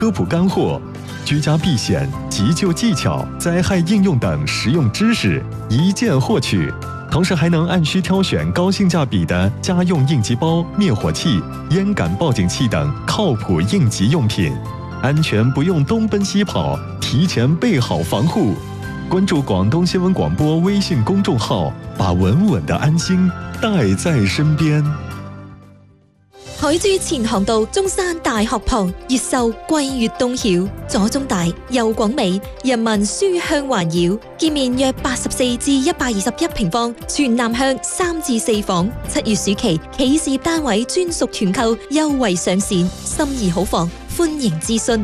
科普干货、居家避险、急救技巧、灾害应用等实用知识一键获取，同时还能按需挑选高性价比的家用应急包、灭火器、烟感报警器等靠谱应急用品，安全不用东奔西跑，提前备好防护。关注广东新闻广播微信公众號，把穩穩的安心帶在身邊。 海珠前航道中山大學旁，越秀貴越東曉，左中大右廣美，人民書香環繞，建面約84至121平方，全南向3至4房。7月暑期企事業單位專屬團購優惠上線，心儀好房歡迎諮詢。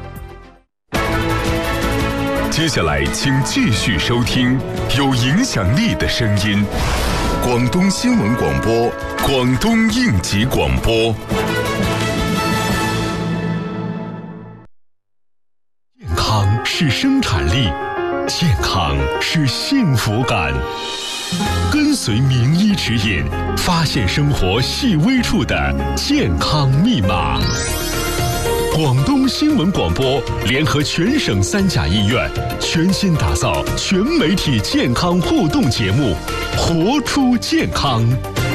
接下来请继续收听有影响力的声音，广东新闻广播，广东应急广播。健康是生产力，健康是幸福感。跟随名医指引，发现生活细微处的健康密码。广东新闻广播联合全省3甲医院，全新打造全媒体健康互动节目，活出健康。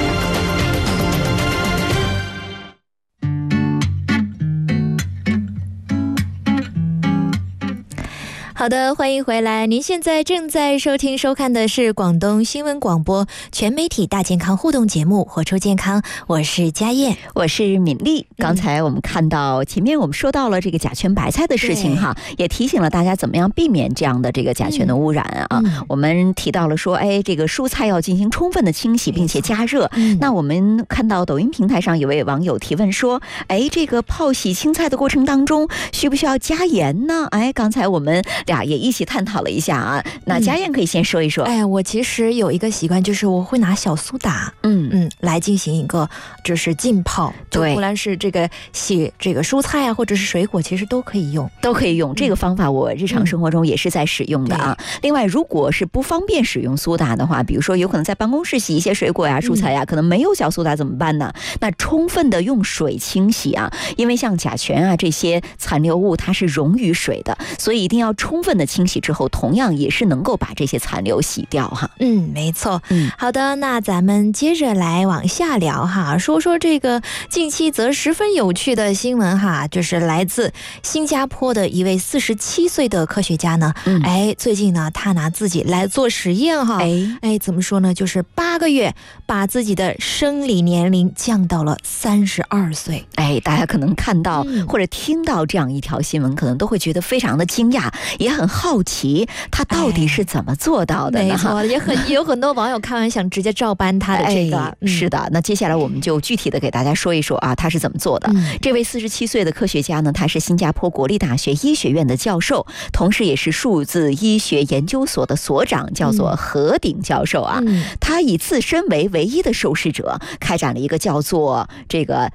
好的，欢迎回来。您现在正在收听收看的是广东新闻广播全媒体大健康互动节目《活出健康》，我是佳燕， 我是敏丽。刚才我们看到前面我们说到了这个甲醛白菜的事情哈，也提醒了大家怎么样避免这样的这个甲醛的污染啊。我们提到了说，这个蔬菜要进行充分的清洗并且加热。那我们看到抖音平台上有位网友提问说，这个泡洗青菜的过程当中需不需要加盐呢？刚才我们俩也一起探讨了一下啊。那佳燕可以先说一说。 我其实有一个习惯，就是我会拿小苏打来进行一个就是浸泡，对，无论是这个洗这个蔬菜啊或者是水果，其实都可以用， 这个方法我日常生活中也是在使用的啊。另外如果是不方便使用苏打的话，比如说有可能在办公室洗一些水果呀、蔬菜呀，可能没有小苏打怎么办呢？那充分的用水清洗啊，因为像甲醛啊这些残留物它是溶于水的，所以一定要充分的清洗之后，同样也是能够把这些残留洗掉哈。 没错。好的，那咱们接着来往下聊哈，说说这个近期则十分有趣的新闻哈，就是来自新加坡的一位47岁的科学家呢，最近呢他拿自己来做实验哈，怎么说呢，就是8个月把自己的生理年龄降到了32岁。 大家可能看到或者听到这样一条新闻，可能都会觉得非常的惊讶，也很好奇他到底是怎么做到的呢？ 没错，也有很多网友看完想直接照搬他的这个。 是的，那接下来我们就具体的给大家说一说啊，他是怎么做的。这位47岁的科学家呢，他是新加坡国立大学医学院的教授，同时也是数字医学研究所的所长，叫做何鼎教授啊。他以自身为唯一的受试者，开展了一个叫做这个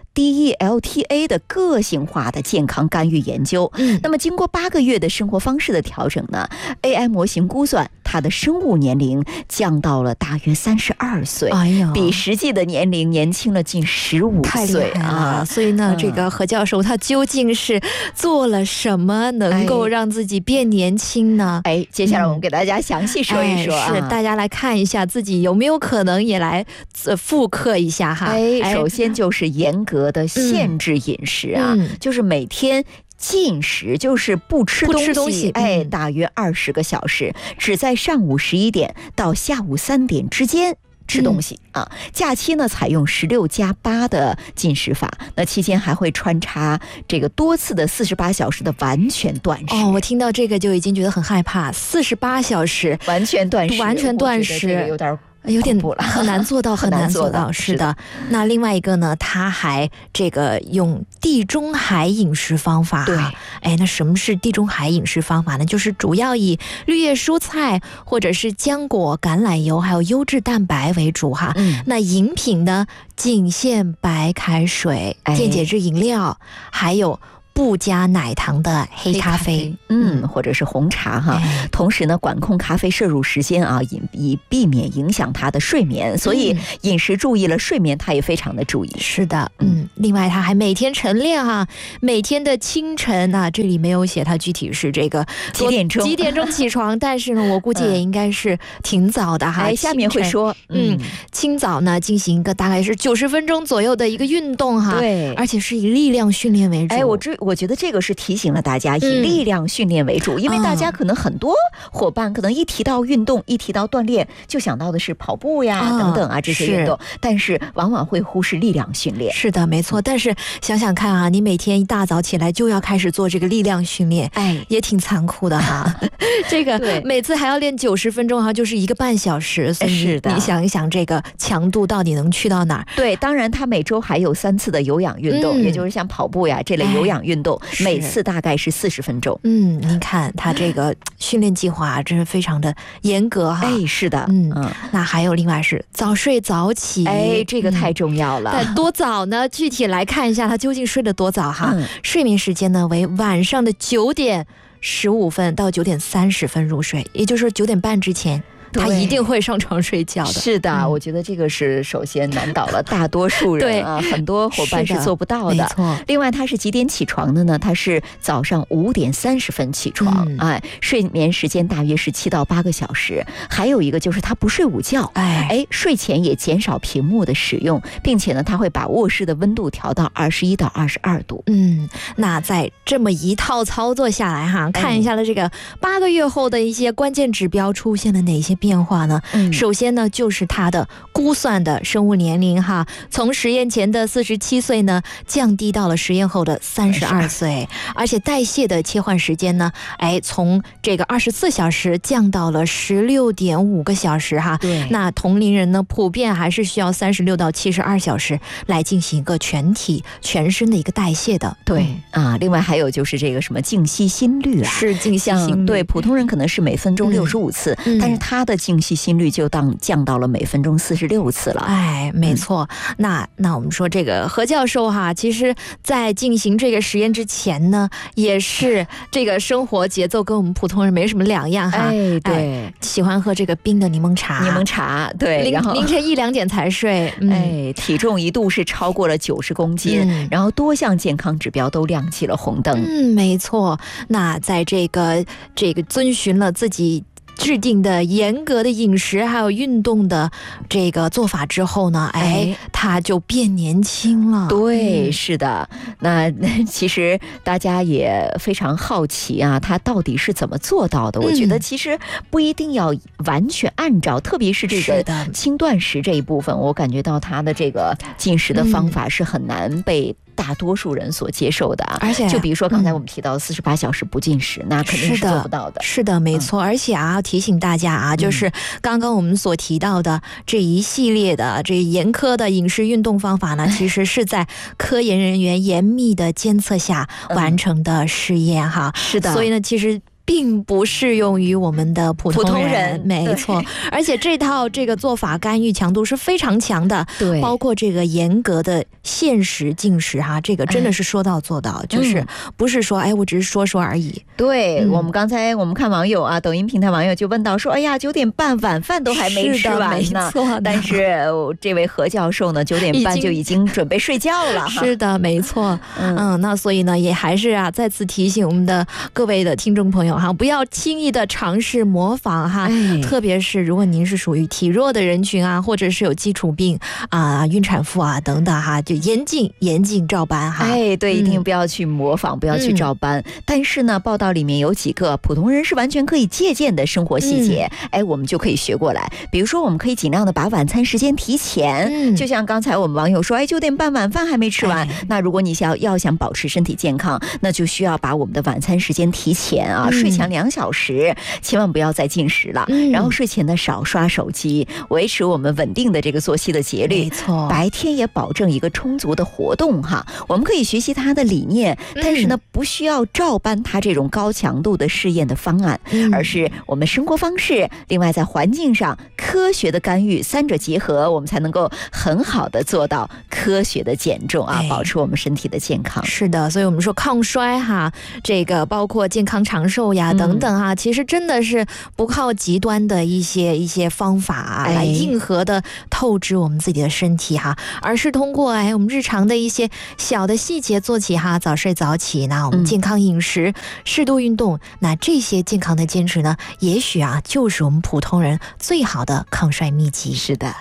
DELTA 的个性化的健康干预研究。那么经过8个月的生活方式的调整呢， AI 模型估算他的生物年龄降到了大约32岁，比实际的年龄年轻了近15岁啊！ 所以呢，这个何教授他究竟是做了什么能够让自己变年轻呢？ 接下来我们给大家详细说一说是大家来看一下自己有没有可能也来复刻一下哈。 首先就是严格的限制饮食啊，就是每天禁食，就是不吃东西，大约20个小时，只在上午11点到下午3点之间吃东西啊。假期呢采用16+8的禁食法，那期间还会穿插这个多次的48小时的完全断食。 我听到这个就已经觉得很害怕，48小时完全断食， 有点很难做到，很难做到。是的。那另外一个呢，他还这个用地中海饮食方法。对，那什么是地中海饮食方法呢？就是主要以绿叶蔬菜或者是浆果、橄榄油还有优质蛋白为主哈。那饮品呢，仅限白开水、电解质饮料，还有不加奶糖的黑咖啡， 或者是红茶哈。同时呢，管控咖啡摄入时间啊，以避免影响他的睡眠。所以饮食注意了，睡眠他也非常的注意。 是的，另外他还每天晨练哈，每天的清晨啊，这里没有写他具体是这个几点钟起床，但是呢，我估计也应该是挺早的哈。 下面会说， 清早呢进行一个大概是90分钟左右的一个运动哈， 对， 而且是以力量训练为主。 我觉得这个是提醒了大家以力量训练为主，因为大家可能很多伙伴可能一提到运动，一提到锻炼，就想到的是跑步呀等等啊这些运动，但是往往会忽视力量训练。 是的，没错。但是想想看啊，你每天一大早起来就要开始做这个力量训练，也挺残酷的哈。这个每次还要练90分钟哈，就是1个半小时，所以是的， 你想一想这个强度到底能去到哪儿？ 对，当然他每周还有3次的有氧运动，也就是像跑步呀这类有氧运动，每次大概是40分钟。 您看他这个训练计划真是非常的严格哈。 是的， 那还有另外是早睡早起， 这个太重要了。 但多早呢？具体来看一下他究竟睡得多早哈。睡眠时间呢为晚上的9点15分到9点30分入睡，也就是9点半之前。他一定会上床睡觉的。 是的，我觉得这个是首先难倒了大多数人啊，很多伙伴是做不到的。 没错。 另外，他是几点起床的呢？他是早上5点30分起床，睡眠时间大约是7到8个小时。还有一个就是他不睡午觉，睡前也减少屏幕的使用，并且呢，他会把卧室的温度调到21到22度。 那在这么一套操作下来哈，看一下了这个8个月后的一些关键指标出现了哪些变化呢？首先呢，就是它的估算的生物年龄哈，从实验前的47岁呢，降低到了实验后的32岁，而且代谢的切换时间呢，从这个24小时降到了16.5个小时哈。 对， 那同龄人呢，普遍还是需要36到72小时来进行一个全身的一个代谢的。 对另外还有就是这个什么静息心率啊， 是静息心率， 对，普通人可能是每分钟65次，但是他的静息心率就降到了每分钟46次了。 没错。那我们说这个何教授哈，其实在进行这个实验之前呢，也是这个生活节奏跟我们普通人没什么两样哈。 对， 喜欢喝这个冰的柠檬茶， 对，然后凌晨1、2点才睡。 体重一度是超过了90公斤，然后多项健康指标都亮起了红灯。 没错。那在这个遵循了自己制定的严格的饮食还有运动的这个做法之后呢，他就变年轻了。 对，是的。那其实大家也非常好奇啊，他到底是怎么做到的？我觉得其实不一定要完全按照，特别是这个轻断食这一部分，我感觉到他的这个进食的方法是很难被大多数人所接受的。 而且就比如说刚才我们提到48小时不进食，那肯定是做不到的。 是的，没错。而且提醒大家啊，就是刚刚我们所提到的这一系列的这严苛的饮食运动方法呢，其实是在科研人员严密的监测下完成的试验哈。 是的， 所以呢，其实并不适用于我们的普通人，没错。而且这套这个做法干预强度是非常强的，对，包括这个严格的限时进食哈，这个真的是说到做到，就是不是说我只是说说而已。 对，我们刚才我们看网友啊，抖音平台网友就问到说，9点半晚饭都还没吃完呢，但是这位何教授呢，9点半就已经准备睡觉了。 是的，没错。那所以呢，也还是再次提醒我们的各位的听众朋友不要轻易的尝试模仿哈，特别是如果您是属于体弱的人群或者是有基础病孕产妇等等哈，就严禁照搬哈。 对，一定不要去模仿，不要去照搬。但是呢，报道里面有几个普通人是完全可以借鉴的生活细节，我们就可以学过来。比如说，我们可以尽量的把晚餐时间提前，就像刚才我们网友说，9点半晚饭还没吃完，那如果你要想保持身体健康，那就需要把我们的晚餐时间提前睡前2小时，千万不要再进食了。然后睡前呢少刷手机，维持我们稳定的这个作息的节律。 没错， 白天也保证一个充足的活动哈。我们可以学习他的理念，但是呢不需要照搬他这种高强度的试验的方案，而是我们生活方式，另外在环境上科学的干预，三者结合，我们才能够很好的做到科学的减重啊，保持我们身体的健康。 是的，所以我们说抗衰哈，这个包括健康长寿呀等等哈，其实真的是不靠极端的一些方法来硬核的透支我们自己的身体哈，而是通过我们日常的一些小的细节做起哈，早睡早起，那我们健康饮食，适度运动，那这些健康的坚持呢，也许就是我们普通人最好的抗衰秘籍。 是的。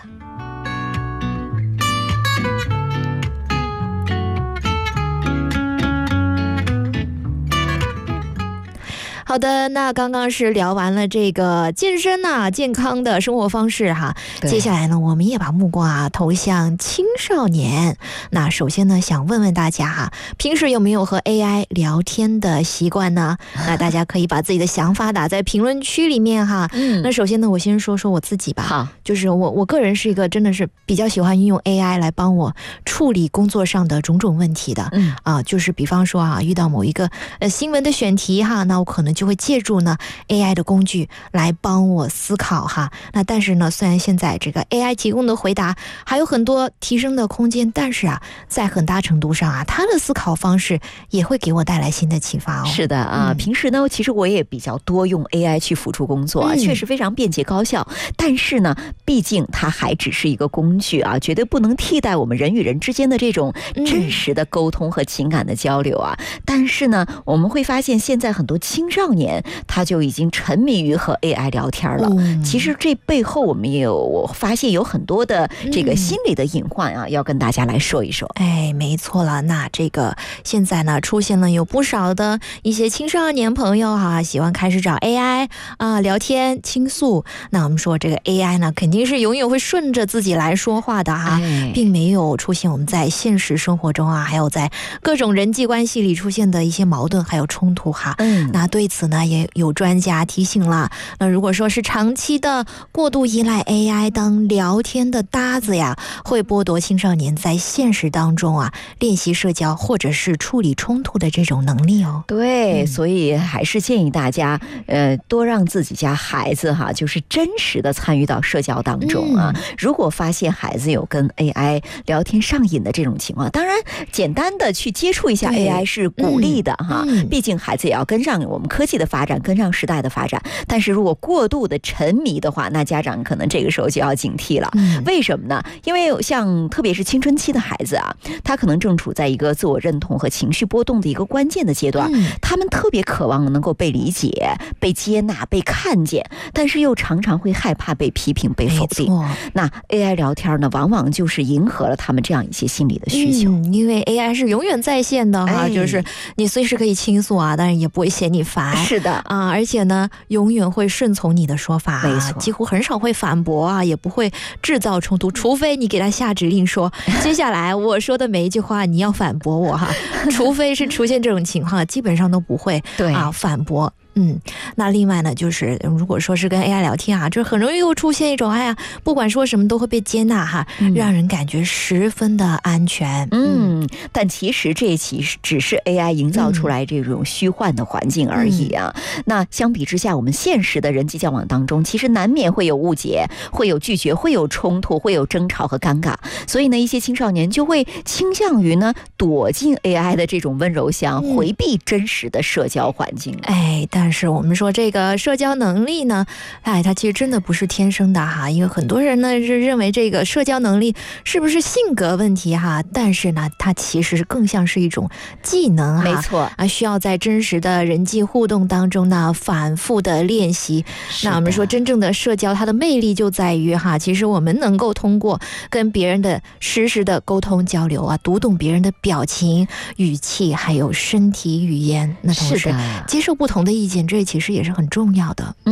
好的，那刚刚是聊完了这个健身健康的生活方式哈，接下来呢，我们也把目光投向青少年。那首先呢，想问问大家平时有没有和 AI 聊天的习惯呢？那大家可以把自己的想法打在评论区里面哈。那首先呢，我先说说我自己吧。好，就是我个人是一个真的是比较喜欢运用 AI 来帮我处理工作上的种种问题的。就是比方说遇到某一个新闻的选题哈，那我可能就会借助呢 AI 的工具来帮我思考哈。那但是呢，虽然现在这个 AI 提供的回答还有很多提升的空间，但是在很大程度上它的思考方式也会给我带来新的启发哦。 是的平时呢，其实我也比较多用 AI 去辅助工作确实非常便捷高效。但是呢，毕竟它还只是一个工具绝对不能替代我们人与人之间的这种真实的沟通和情感的交流但是呢，我们会发现现在很多青少年他就已经沉迷于和 AI 聊天了。其实这背后我发现有很多的这个心理的隐患要跟大家来说一说。 没错了，那这个现在呢，出现了有不少的一些青少年朋友喜欢开始找 AI 聊天倾诉。那我们说这个 AI 呢，肯定是永远会顺着自己来说话的并没有出现我们在现实生活中还有在各种人际关系里出现的一些矛盾还有冲突那对此呢，也有专家提醒了，那如果说是长期的过度依赖 AI 当聊天的搭子会剥夺青少年在现实当中练习社交或者是处理冲突的这种能力哦。 对，所以还是建议大家多让自己家孩子就是真实的参与到社交当中如果发现孩子有跟 AI 聊天上瘾的这种情况，当然简单的去接触一下 AI 是鼓励的毕竟孩子也要跟上我们科技的发展，跟上时代的发展。但是如果过度的沉迷的话，那家长可能这个时候就要警惕了。为什么呢？因为像特别是青春期的孩子他可能正处在一个自我认同和情绪波动的一个关键的阶段，他们特别渴望能够被理解、被接纳、被看见，但是又常常会害怕被批评、被否定。那 AI 聊天呢，往往就是迎合了他们这样一些心理的需求。 因为 AI 是永远在线的就是你随时可以倾诉但是也不会嫌你烦。 是的而且呢，永远会顺从你的说法没错， 几乎很少会反驳也不会制造冲突，除非你给他下指令说接下来我说的每一句话你要反驳我除非是出现这种情况，基本上都不会反驳。那另外呢，就是如果说是跟 AI 聊天就很容易又出现一种不管说什么都会被接纳让人感觉十分的安全。 但其实这只是 AI 营造出来这种虚幻的环境而已那相比之下，我们现实的人际交往当中，其实难免会有误解，会有拒绝，会有冲突，会有争吵和尴尬。所以呢，一些青少年就会倾向于呢躲进 AI 的这种温柔乡，回避真实的社交环境。 但是我们说这个社交能力呢，它其实真的不是天生的因为很多人呢是认为这个社交能力是不是性格问题但是呢，它其实更像是一种技能没错需要在真实的人际互动当中呢反复的练习。那我们说真正的社交，它的魅力就在于其实我们能够通过跟别人的实时的沟通交流读懂别人的表情、语气还有身体语言，那同时接受不同的意见，这其实也是很重要的。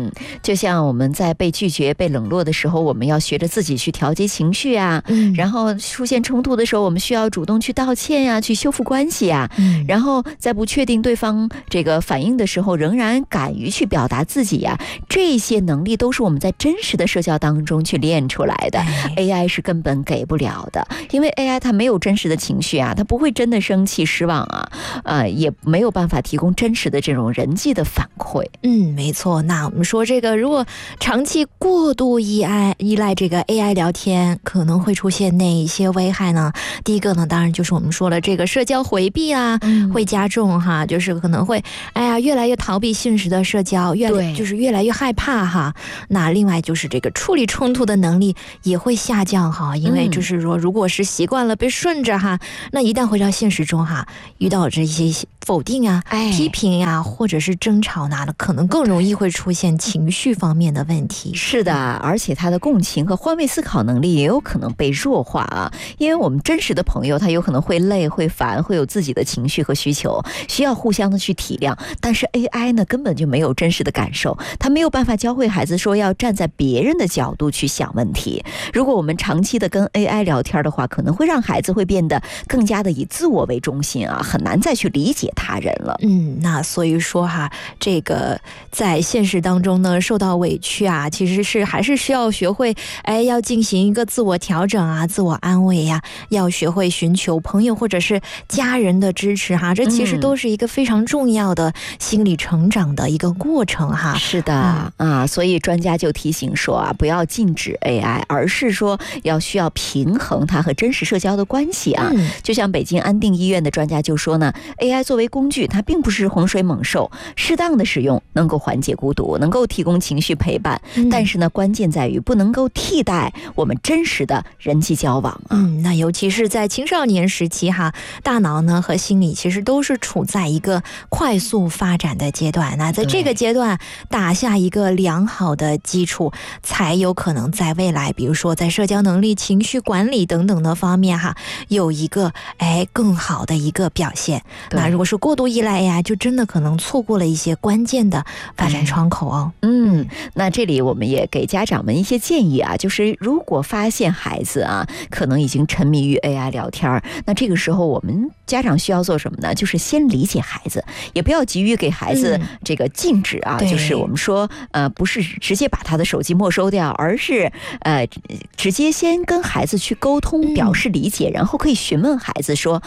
就像我们在被拒绝、被冷落的时候，我们要学着自己去调节情绪啊，然后出现冲突的时候，我们需要主动去道歉呀，去修复关系啊，然后在不确定对方这个反应的时候，仍然敢于去表达自己呀，这些能力都是我们在真实的社交当中去练出来的。AI 是根本给不了的，因为 AI 它没有真实的情绪啊，它不会真的生气、失望啊，也没有办法提供真实的这种人际的反馈。 没错。那我们说这个，如果长期过度依赖这个 AI 聊天，可能会出现哪一些危害呢？第一个呢，当然就是我们说了这个社交回避啊，会加重哈，就是可能会越来越逃避现实的社交，越来越害怕哈。那另外就是这个处理冲突的能力也会下降哈，因为就是说，如果是习惯了被顺着哈，那一旦回到现实中哈，遇到这些否定啊、批评啊，或者是争吵呢，可能更容易会出现情绪方面的问题。 是的，而且他的共情和换位思考能力也有可能被弱化啊，因为我们真实的朋友他有可能会累、会烦，会有自己的情绪和需求，需要互相的去体谅。但是 AI 呢，根本就没有真实的感受，他没有办法教会孩子说要站在别人的角度去想问题。如果我们长期的跟 AI 聊天的话，可能会让孩子会变得更加的以自我为中心啊，很难再去理解他人了。 那所以说哈，这个在现实当中呢，受到委屈啊，其实还是需要学会要进行一个自我调整啊，自我安慰呀，要学会寻求朋友或者是家人的支持哈，这其实都是一个非常重要的心理成长的一个过程哈。 是的所以专家就提醒说啊，不要禁止 AI， 而是说需要平衡它和真实社交的关系啊。就像北京安定医院的专家就说呢， AI 作为工具，它并不是洪水猛兽，适当的使用能够缓解孤独，能够提供情绪陪伴，但是呢，关键在于不能够替代我们真实的人际交往啊。 那尤其是在青少年时期哈，大脑呢和心理其实都是处在一个快速发展的阶段，那在这个阶段打下一个良好的基础，才有可能在未来，比如说在社交能力、情绪管理等等的方面哈，有一个更好的一个表现。那如果是过度依赖呀，就真的可能错过了一些关键的发展窗口哦。 那这里我们也给家长们一些建议啊，就是如果发现孩子啊可能已经沉迷于 AI 聊天，那这个时候我们家长需要做什么呢？就是先理解孩子，也不要急于给孩子这个禁止啊，就是我们说不是直接把他的手机没收掉，而是直接先跟孩子去沟通，表示理解，然后可以询问孩子说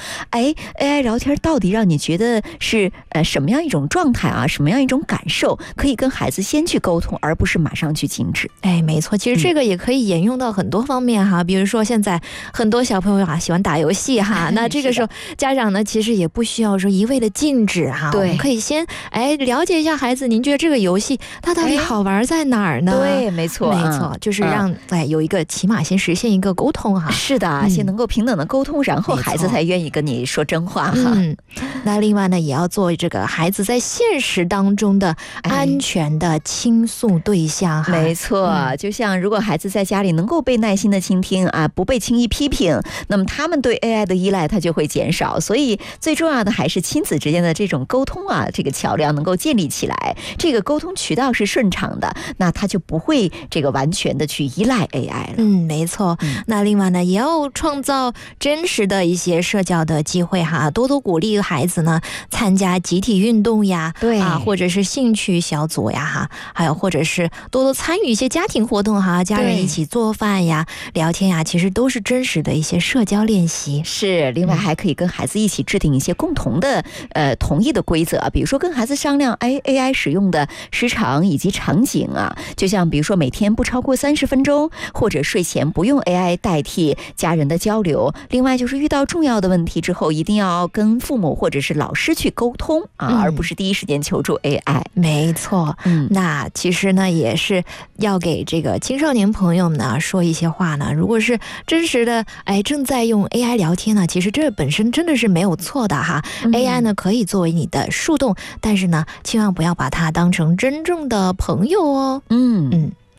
AI 聊天到底让你觉得是什么样一种状态啊，什么样一种感受，可以跟孩子先去沟通，而不是马上去禁止。 没错，其实这个也可以沿用到很多方面哈，比如说现在很多小朋友喜欢打游戏哈，那这个时候家长呢其实也不需要说一味的禁止哈，我们可以先了解一下孩子，您觉得这个游戏它到底好玩在哪儿呢？ 对，没错， 就是让有一个起码先实现一个沟通哈。 是的，先能够平等的沟通，然后孩子才愿意跟你说真话哈。 那另外呢，也要做这个孩子在现实当中的安全的倾诉对象哈。 没错，就像如果孩子在家里能够被耐心的倾听啊，不被轻易批评，那么他们对 AI 的依赖它就会减少。所以最重要的还是亲子之间的这种沟通啊，这个桥梁能够建立起来，这个沟通渠道是顺畅的，那他就不会这个完全的去依赖 AI 了。 没错。那另外呢，也要创造真实的一些社交的机会哈，多多鼓励孩子呢参加集体运动呀，或者是兴趣小组呀哈，还有或者是多多参与一些家庭活动哈，家人一起做饭呀、聊天呀，其实都是真实的一些社交练习。 是，另外还可以跟孩子一起制定一些共同的同意的规则，比如说跟孩子商量AI 使用的时长以及场景啊，就像比如说每天不超过30分钟，或者睡前不用 AI 代替家人的交流。另外就是遇到重要的问题之后，一定要跟父母或者是老师去沟通啊，而不是第一时间求助 AI。 没错。那其实呢也是要给这个青少年朋友们呢说一些话呢，如果是真实的正在用 AI 聊天呢，其实这本身真的是没有错的哈。AI 呢可以作为你的树洞，但是呢千万不要把它当成真正的朋友哦。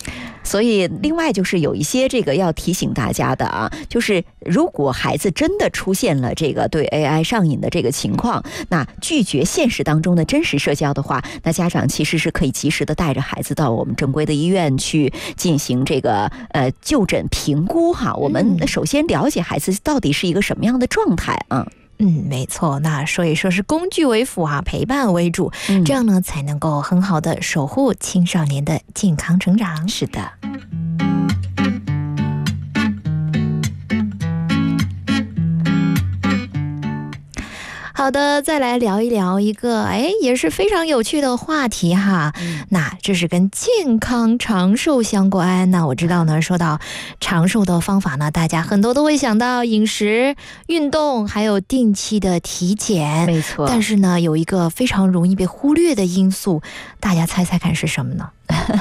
所以另外就是有一些这个要提醒大家的啊，就是如果孩子真的出现了这个对 AI 上瘾的这个情况，那拒绝现实当中的真实社交的话，那家长其实是可以及时的带着孩子到我们正规的医院去进行这个就诊评估哈。我们首先了解孩子到底是一个什么样的状态啊。 没错，那所以说是工具为辅啊，陪伴为主，这样呢才能够很好的守护青少年的健康成长。 是的。 好的，再来聊一聊一个也是非常有趣的话题哈。那这是跟健康长寿相关。那我知道呢，说到长寿的方法呢，大家很多都会想到饮食、运动，还有定期的体检。 没错。 但是呢，有一个非常容易被忽略的因素，大家猜猜看是什么呢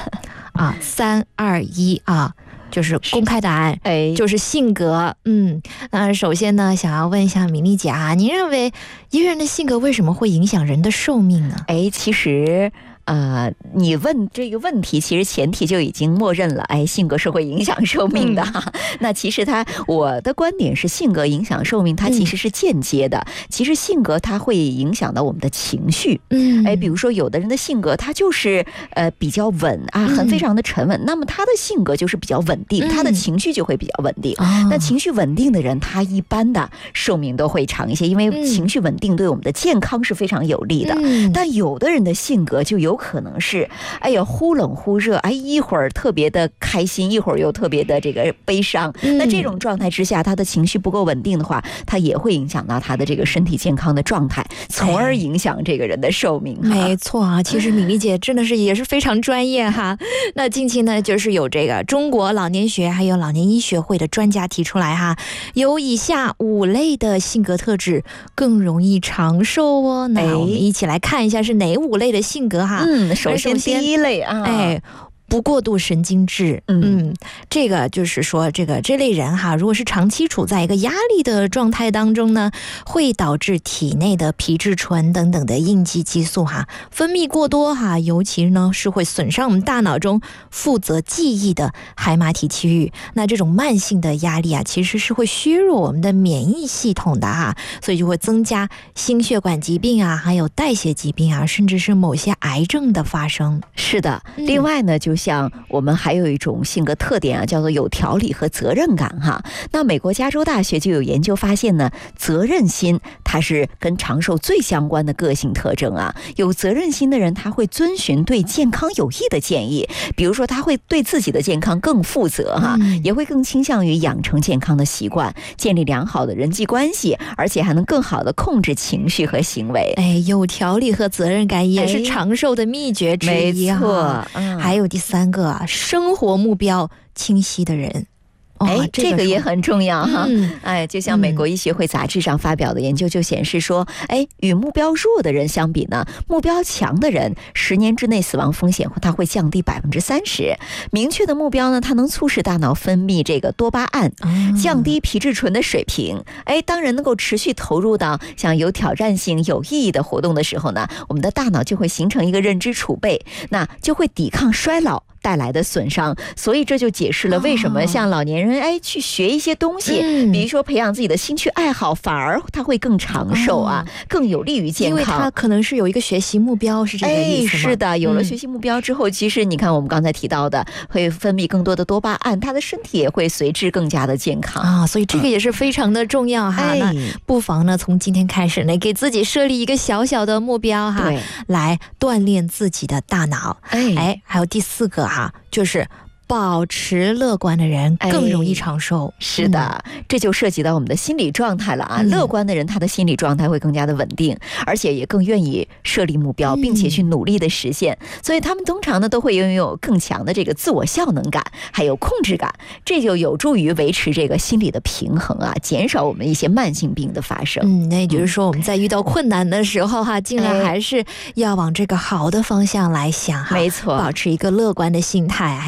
？3、2、1啊。就是公开答案，就是性格。那首先呢，想要问一下敏丽姐啊，您认为一个人的性格为什么会影响人的寿命呢？ 其实你问这个问题，其实前提就已经默认了，性格是会影响寿命的。那其实我的观点是，性格影响寿命，它其实是间接的。其实性格它会影响到我们的情绪。比如说有的人的性格他就是比较稳啊，非常的沉稳，那么他的性格就是比较稳定，他的情绪就会比较稳定。那情绪稳定的人，他一般的寿命都会长一些，因为情绪稳定对我们的健康是非常有利的。但有的人的性格就有可能是忽冷忽热，一会儿特别的开心，一会儿又特别的这个悲伤。那这种状态之下，他的情绪不够稳定的话，他也会影响到他的这个身体健康的状态，从而影响这个人的寿命。 没错啊，其实敏丽姐真的是也是非常专业哈。那近期呢，就是有这个中国老年学还有老年医学会的专家提出来哈，有以下5类的性格特质更容易长寿哦。那我们一起来看一下是哪5类的性格哈。 首先第1类啊， 不过度神经质。这个就是说这类人哈，如果是长期处在一个压力的状态当中呢，会导致体内的皮质醇等等的应激激素哈分泌过多哈，尤其呢是会损伤我们大脑中负责记忆的海马体区域。那这种慢性的压力啊，其实是会削弱我们的免疫系统的哈，所以就会增加心血管疾病啊，还有代谢疾病啊，甚至是某些癌症的发生。 是的。另外呢，就像我们还有一种性格特点啊，叫做有条理和责任感哈。那美国加州大学就有研究发现呢，责任心它是跟长寿最相关的个性特征啊。有责任心的人，他会遵循对健康有益的建议，比如说他会对自己的健康更负责哈，也会更倾向于养成健康的习惯，建立良好的人际关系，而且还能更好的控制情绪和行为。 有条理和责任感也是长寿的秘诀之一啊。 没错。 还有第3个啊，生活目标清晰的人。 这个也很重要哈。就像美国医学会杂志上发表的研究就显示说，与目标弱的人相比呢，目标强的人10年之内死亡风险它会降低30%。明确的目标呢，它能促使大脑分泌这个多巴胺，降低皮质醇的水平。当人能够持续投入到像有挑战性、有意义的活动的时候呢，我们的大脑就会形成一个认知储备，那就会抵抗衰老带来的损伤。所以这就解释了为什么像老年人去学一些东西，比如说培养自己的兴趣爱好，反而他会更长寿啊，更有利于健康。 因为他可能是有一个学习目标，是这个意思吗？ 是的，有了学习目标之后，其实你看我们刚才提到的，会分泌更多的多巴胺，他的身体也会随之更加的健康啊。所以这个也是非常的重要哈。那不妨呢，从今天开始呢，给自己设立一个小小的目标哈，来锻炼自己的大脑。还有第4个哈，就是保持乐观的人更容易长寿。 是的，这就涉及到我们的心理状态了啊。乐观的人，他的心理状态会更加的稳定，而且也更愿意设立目标，并且去努力的实现。所以他们通常呢，都会拥有更强的这个自我效能感，还有控制感。这就有助于维持这个心理的平衡啊，减少我们一些慢性病的发生。 那也就是说，我们在遇到困难的时候哈，尽量还是要往这个好的方向来想哈。 没错， 保持一个乐观的心态，还更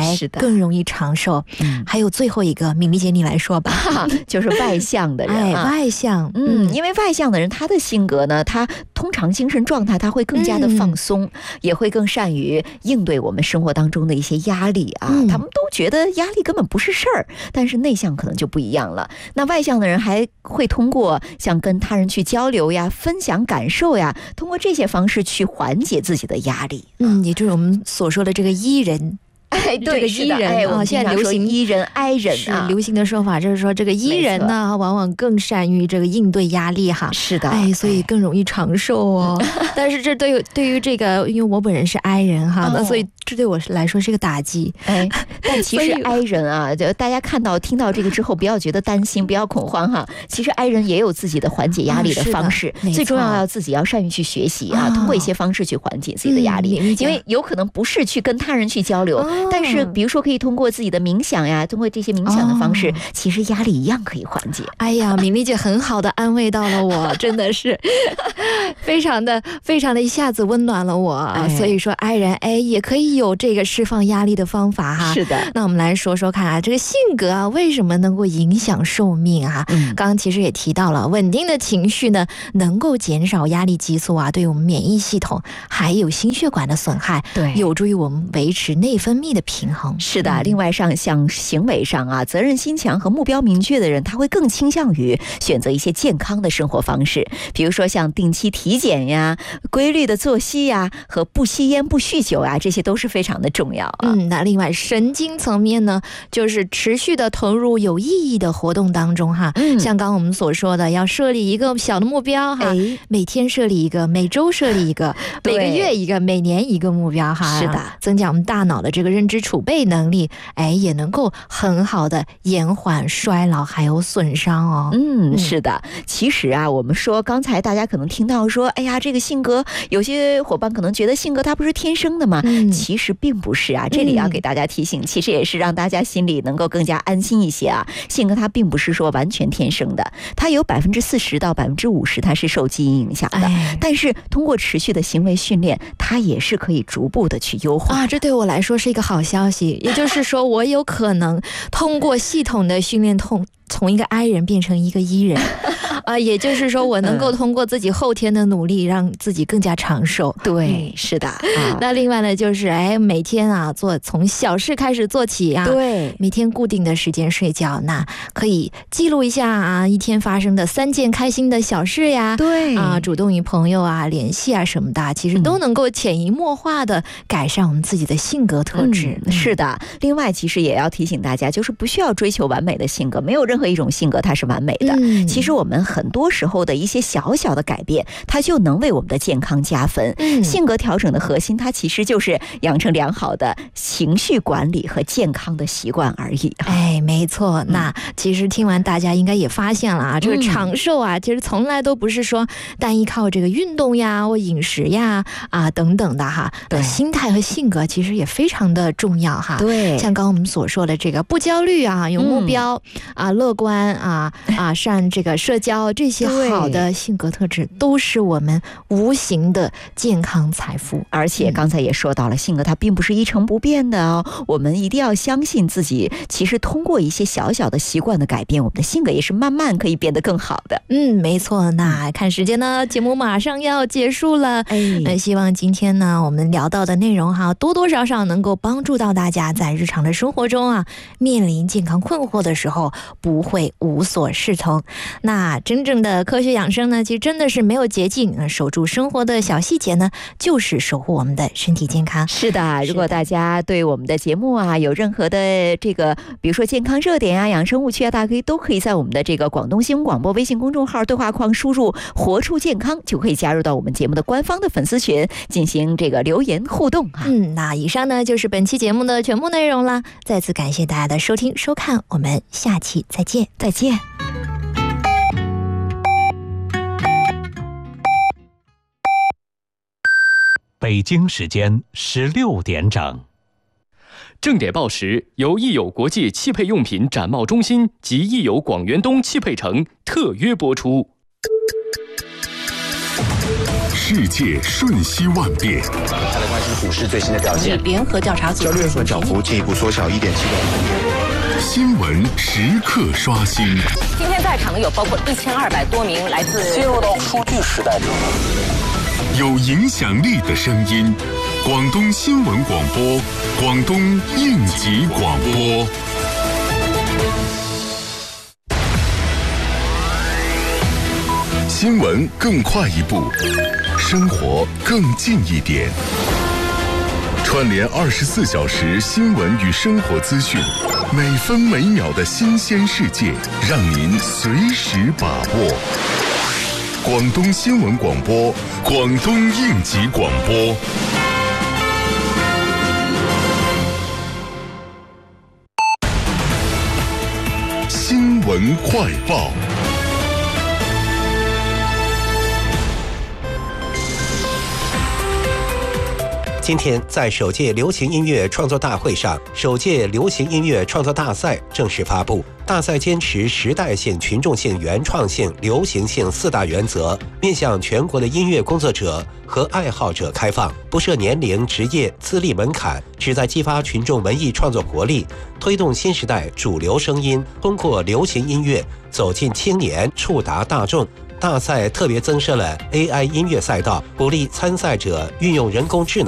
更容易长寿。还有最后一个，敏丽姐你来说吧， 就是外向的人外向， 因为外向的人他的性格呢，他通常精神状态他会更加的放松，也会更善于应对我们生活当中的一些压力啊。他们都觉得压力根本不是事儿，但是内向可能就不一样了。那外向的人还会通过像跟他人去交流呀、分享感受呀，通过这些方式去缓解自己的压力。 也就是我们所说的这个 E 人。 对， 这个 E 人啊，现在流行 E 人、I 人啊， 流行的说法就是说，这个 E 人呢，往往更善于这个应对压力哈。 是的， 所以更容易长寿哦。但是这对于这个，因为我本人是 I 人哈，那所以这对我来说是个打击。 但其实 I 人啊，就大家听到这个之后，不要觉得担心，不要恐慌哈。其实 I 人也有自己的缓解压力的方式，最重要自己要善于去学习啊，通过一些方式去缓解自己的压力，因为有可能不是去跟他人去交流。但是比如说可以通过自己的冥想呀，通过这些冥想的方式，其实压力一样可以缓解。 哎呀，敏丽姐很好的安慰到了我，真的是非常的一下子温暖了我。所以说爱人也可以有这个释放压力的方法哈。 是的， 那我们来说说看啊，这个性格啊为什么能够影响寿命啊？刚刚其实也提到了，稳定的情绪呢能够减少压力激素啊对我们免疫系统还有心血管的损害， 对， 有助于我们维持内分泌的平衡。 是的，另外像行为上啊，责任心强和目标明确的人，他会更倾向于选择一些健康的生活方式，比如说像定期体检呀、规律的作息呀和不吸烟不酗酒呀，这些都是非常的重要啊。 那另外神经层面呢，就是持续的投入有意义的活动当中哈。像刚刚我们所说的，要设立一个小的目标哈，每天设立一个，每周设立一个，每个月一个，每年一个目标哈。 是的， 增加我们大脑的这个认知储备能力，也能够很好的延缓衰老还有损伤哦。 是的，其实啊，我们说刚才大家可能听到说，哎呀，这个性格，有些伙伴可能觉得性格它不是天生的嘛，其实并不是啊。这里要给大家提醒，其实也是让大家心里能够更加安心一些啊。性格它并不是说完全天生的，它有40%到50%它是受基因影响的，但是通过持续的行为训练，它也是可以逐步的去优化。 这对我来说是一个好消息，也就是说我有可能通过系统的训练从一个 I 人变成一个 E 人也就是说我能够通过自己后天的努力让自己更加长寿。 对，是的那另外呢就是每天啊从小事开始做起啊， 对， 每天固定的时间睡觉，那可以记录一下一天发生的3件开心的小事呀， 对主动与朋友联系什么的，其实都能够潜移默化的改善我们自己的性格特质。 是的，另外其实也要提醒大家，就是不需要追求完美的性格，没有任何一种性格它是完美的。其实我们很多时候的一些小小的改变，它就能为我们的健康加分。性格调整的核心，它其实就是养成良好的情绪管理和健康的习惯而已。 没错。那其实听完大家应该也发现了这个长寿其实从来都不是说单依靠这个运动呀或饮食呀等等的哈。心态和性格其实也非常的重要哈。 对， 像刚刚我们所说的这个不焦虑有目标乐观善这个社交，这些好的性格特质都是我们无形的健康财富。 而且刚才也说到了，性格它并不是一成不变的我们一定要相信自己，其实通过一些小小的习惯的改变，我们的性格也是慢慢可以变得更好的。 没错。那看时间呢，节目马上要结束了。希望今天呢我们聊到的内容多多少少能够帮助到大家在日常的生活中面临健康困惑的时候不会无所适从。那真正的科学养生呢，其实真的是没有捷径，守住生活的小细节呢，就是守护我们的身体健康。 是的，如果大家对我们的节目有任何的这个，比如说健康热点养生误区大家都可以在我们的这个广东新闻广播微信公众号对话框输入活出健康，就可以加入到我们节目的官方的粉丝群进行这个留言互动那以上呢就是本期节目的全部内容了，再次感谢大家的收听收看，我们下期再见。 北京时间16点整。 正点报时由益友国际汽配用品展贸中心及益友广源东汽配城特约播出。 世界瞬息万变。 再来关心股市最新的表现。 联合调查组 6月份涨幅进一步缩小1.7%。 新闻时刻刷新。 今天在场的有包括1200多名来自进入到数据时代中， 有影响力的声音，广东新闻广播，广东应急广播。新闻更快一步，生活更近一点。串联24小时新闻与生活资讯，每分每秒的新鲜世界，让您随时把握。广东新闻广播，广东应急广播。新闻快报。 今天在首届流行音乐创作大会上，首届流行音乐创作大赛正式发布。大赛坚持时代性、群众性、原创性、流行性4大原则，面向全国的音乐工作者和爱好者开放，不设年龄、职业、资历门槛，旨在激发群众文艺创作活力，推动新时代主流声音通过流行音乐走进青年，触达大众。大赛特别增设了 AI 音乐赛道，鼓励参赛者运用人工智能